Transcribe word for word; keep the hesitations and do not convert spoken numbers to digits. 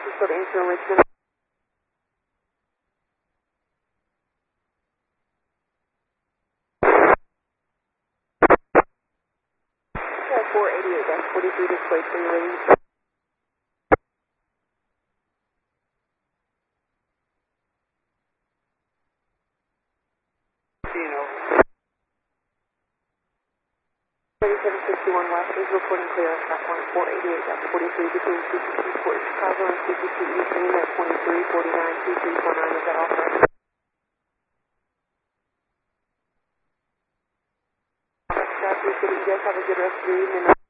Francisco to answer in Richmond. four eighty-eight dash forty-three display three reading. thirty-seven sixty-one West is reporting clear of platform four eighty-eight dash forty-three between C P T Fort Chicago and C P T Eugene at twenty-three forty-nine two three four nine. Is that all correct? Staff, you guys have a good rest of your evening.